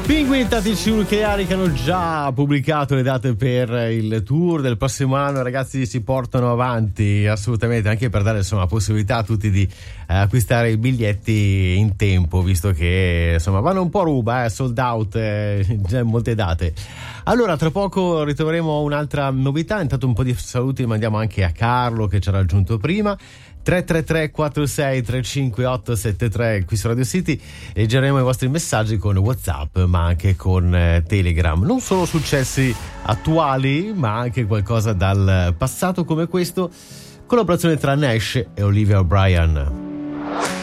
Pinguini Tattici Nucleari, che hanno già pubblicato le date per il tour del prossimo anno. Ragazzi, si portano avanti assolutamente, anche per dare insomma possibilità a tutti di acquistare i biglietti in tempo, visto che insomma vanno un po' a ruba, sold out già in molte date. Allora, tra poco ritroveremo un'altra novità. Intanto un po' di saluti mandiamo anche a Carlo, che ci ha raggiunto prima. 333 46 35 873 qui su Radio City. Leggeremo i vostri messaggi con WhatsApp, ma anche con Telegram. Non solo successi attuali, ma anche qualcosa dal passato come questo. Collaborazione tra Nash e Olivia O'Brien.